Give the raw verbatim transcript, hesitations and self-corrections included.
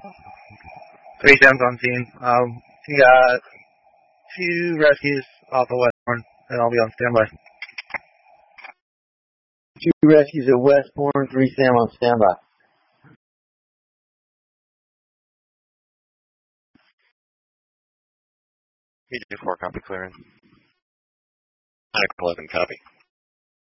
Three Sam's on scene. Um, you got two rescues off of Westbourne, and I'll be on standby. Two rescues at Westbourne, three Sam on standby. Medium four, copy clearing. nine eleven, copy.